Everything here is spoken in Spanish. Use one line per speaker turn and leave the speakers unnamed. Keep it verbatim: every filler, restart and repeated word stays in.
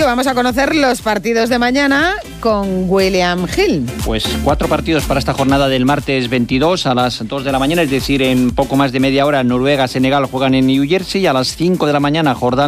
vamos a conocer los partidos de mañana con William Hill.
Pues cuatro partidos para esta jornada del martes veintidós a las dos de la mañana, es decir, en poco más de media hora Noruega, Senegal juegan en New Jersey, a las cinco de la mañana Jordania